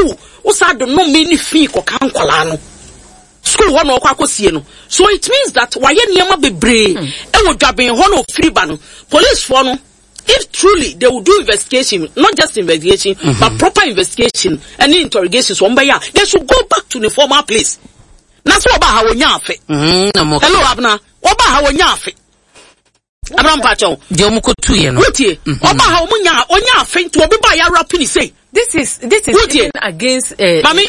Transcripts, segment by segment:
school usa do no many fee ko kan kwala no school one okwa akosie no so it means that waye niam bebre e wo dwaben ho no free ba no police for no if truly they will do investigation, not just investigation but proper investigation and interrogations one by they should go back to the former place. That's what about how we nyafe. Hello Abna, what about how we nyafe? Abram Pacho, Jomuko 2 years. What ye? What about how we nyafe to be by your rapidly say? This is against Mommy,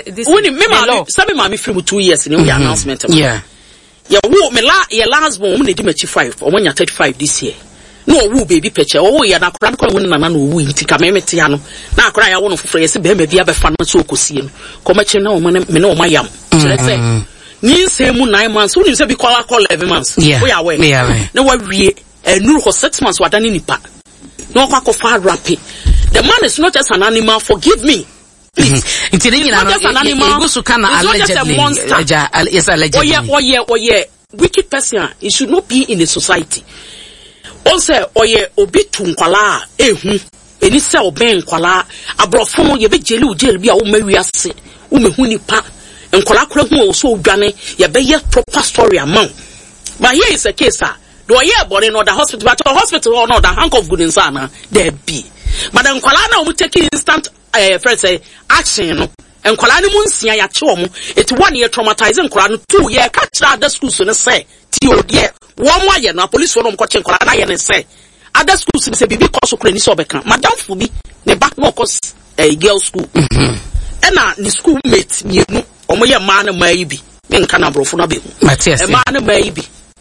some mommy from 2 years in the announcement. Yeah. Yeah, your last born when they do 5 or when you're 35 this year. No woo baby picture. Oh, ya na kura ko won na na woo intika me metia no. Na kura ya won foforo yesi be ma bia be fa no so okosie no. Ko ma chi na o me no ma yam. Kire se. Ni se mu 9 months. Woni se bi call 11 months. We are we. Na wa wie enuru ko 6 months wadane nipa. Na kwa ko fa rapi. The man is not just an animal, forgive me. It's not an animal. It's not just a monster. Yes, allegedly. Oh yeah. Wicked person. It should not be in the society. Also, oye obi tunkwala ehu eni se oben kwala abrofo no ye be jeli bia wo mawi ase wo mehu nipa nkwala kura hu o so odwane ye be ye proper story amount. But here is a case do oye body no the hospital but hospital or no the hank of good insana there be. But the nkwala na o taking instant first say action no nkwala ni munsia ya che omo it 1 year traumatizing nkwala no 2 year catch other schools no say ti o de one more year na police for no koche nkwala na ye ne say other schools say bibi koso kura ni so beka madam fu bi ne back no cause girl school e na ni school mate mienu omo ye ma na ma yi bi me nka na brofo na be Matias e ma na ma yi bi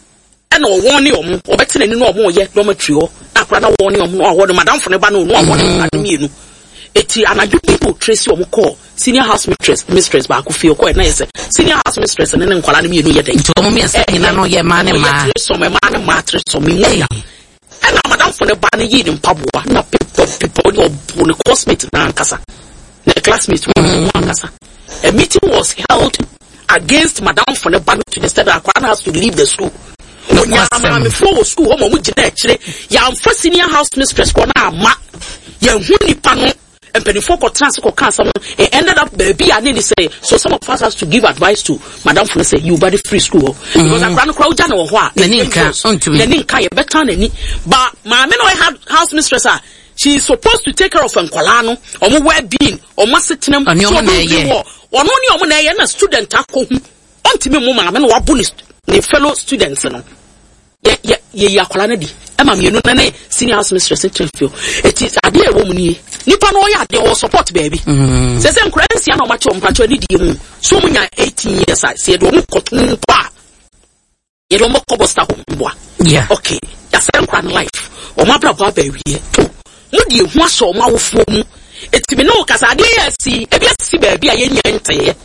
e na won ni omo obeti na ni no omo ye dormitory ho akura na won ni omo no awo madam fu ne ba no awo na mienu eti anaju people trace omo call senior house mistress ba ku fie ko na yese senior house mistress ne nkwala ne mienu ye den to mo me say na no ye ma ne ma so me ma ne ma tre so me ya and madam for the ban yi ni mpaboa na people no classmate na ankasa na classmate na ankasa a meeting was held against madam for the ban to the state that Akwana has to leave the school. I'm before school home mu gina akire ya amfa senior house mistress ko na ama ya hu nipa no and penifo ko trans ko cancer it ended up baby and they say so some of us has to give advice to madam for say you body free school because Akwana crowd jana wo ho a the ninka ye better nani but ma me no house mistress she is supposed to take care of nkwala no omo well-being omo setenem ono ni omo na ye na student akohu ontimi mu ma me no wabu ni fellow students no ye akwala na di ema me no na senior house mistress interview it is ade e wo mu ni nipa no ya de wo support baby se nkransi na o ma che o mpacho ni die mu so mu nya 18 years se do mu kotun pa ye do mo kobosta ho mboa okay ya se nkran life o ma bra ba baby mu die hu aso ma wo fo mu etimi no kasa ade ya si e bia si baby a ye nya nteye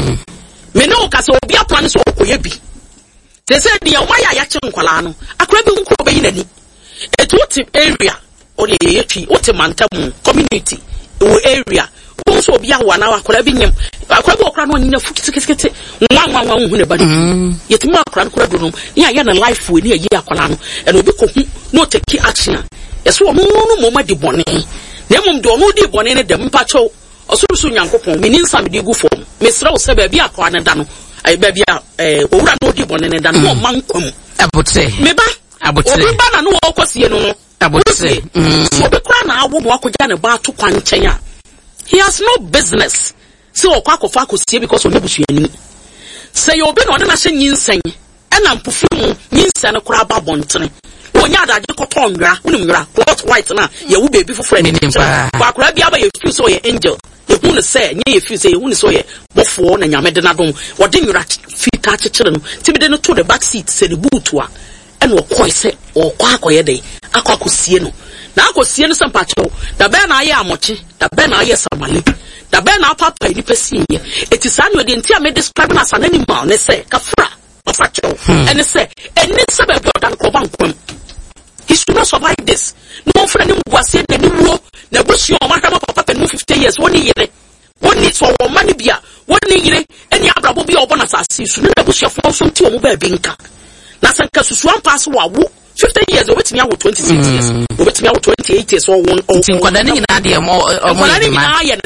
me no kasa obi aplan so okoye bi they said the why ya che nkwala no akra bi nkro be yinani etu area o le yefi o te mantam community o area o so obi awa na akra bi nyem akra bi okra no nyina fukitikiti nwa hu ne badi yetima akra no do no ya na life we ne yi akwala no and obi ko hu no take action yeso no mo ma di bone na mum do no di bone ne dem pacho osurusu nyankopon me ninsa me di gu fom me sra o se ba bi akwa ne da no ai ba bia owura no di bone ne da no mankwam abotre me ba abotre obi ba na no okosie no abotre so be kra na awo no akoja ne ba to kwanchen a he has no business so okwakofa akosie because on ebusuani say obi no na hye nyinsan na mpufu mu nyinsan kra ba bontene onya adaje koton nwra unim nwra cloth white na ye wo baby for friend ba kra bia ba ye feel so ye angel ye hu ne say nye ye feel say ye hu ne so ye bofo na nyame de na dom wo de nwra fit a chekere no tibide no to the back seat say the boot wa and wo koi say o kwa akoye dey akosie no na akosie no sampa chew da be na aye amoche da be na aye samale da be na papa ni pesi ye etisanu de ntia me describe na san animal ne say kafra ofacho and say eni se be odan ko bankwam he should not survive this no friend him was in the new na bushi o ma papa pen 50 years woni yire woni so wo mani bia woni yire eni abrabo bia obo na sase su na bushi afo so nti o mo ba bi nka na sanka susu an pass wa wo 50 years o betimi awo 26 years o betimi awo 28 years o won o tinkwada ni na de mo